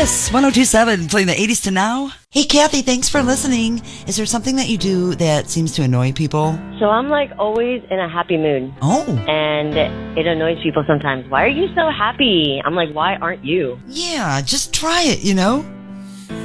Kiss 102.7, playing the 80s to now. Hey, Kathy, thanks for listening. Is there something that you do that seems to annoy people? So I'm like always in a happy mood. Oh. And it annoys people sometimes. Why are you so happy? I'm like, why aren't you? Yeah, just try it, you know?